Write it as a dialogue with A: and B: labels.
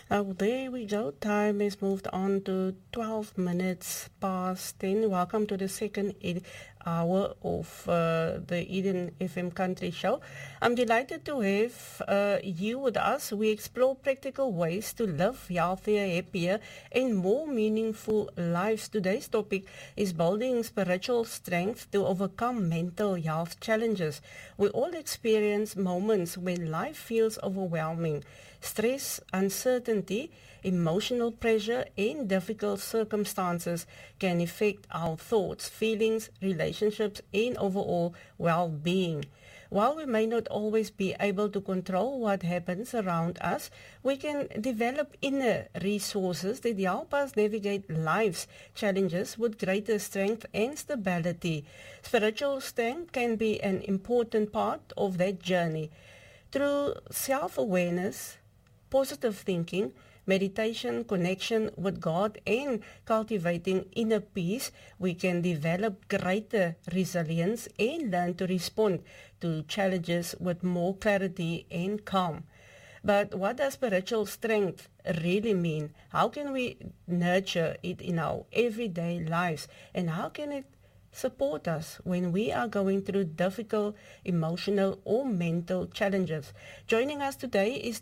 A: Oh, there we go. Time has moved on to 12 minutes past 10. Welcome to the second hour of the Eden FM Country Show. I'm delighted to have you with us. We explore practical ways to live healthier, happier, and more meaningful lives. Today's topic is building spiritual strength to overcome mental health challenges. We all experience moments when life feels overwhelming. Stress, uncertainty, emotional pressure, and difficult circumstances can affect our thoughts, feelings, relationships, and overall well-being. While we may not always be able to control what happens around us, we can develop inner resources that help us navigate life's challenges with greater strength and stability. Spiritual strength can be an important part of that journey. Through self-awareness, positive thinking, meditation, connection with God, and cultivating inner peace, we can develop greater resilience and learn to respond to challenges with more clarity and calm. But what does spiritual strength really mean? How can we nurture it in our everyday lives? And how can it support us when we are going through difficult emotional or mental challenges? Joining us today is